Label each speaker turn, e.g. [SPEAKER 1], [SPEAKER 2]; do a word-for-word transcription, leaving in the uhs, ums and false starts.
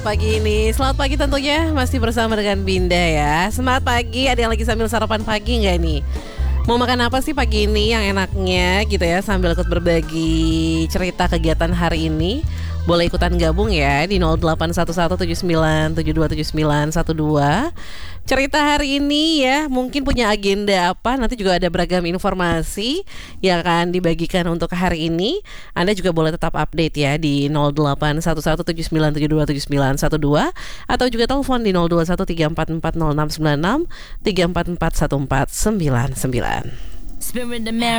[SPEAKER 1] Pagi ini, selamat pagi tentunya masih bersama dengan Binda ya. Semangat pagi, ada yang lagi sambil sarapan pagi nggak nih? Mau makan apa sih pagi ini yang enaknya gitu ya, sambil ikut berbagi cerita kegiatan hari ini? Boleh ikutan gabung ya di nol delapan satu satu tujuh sembilan tujuh dua tujuh sembilan satu dua. Cerita hari ini ya, mungkin punya agenda apa, nanti juga ada beragam informasi yang akan dibagikan untuk hari ini. Anda juga boleh tetap update ya di nol delapan satu satu tujuh sembilan tujuh dua tujuh sembilan satu dua atau juga telepon di nol dua satu tiga empat empat nol enam sembilan enam tiga empat empat satu empat sembilan sembilan.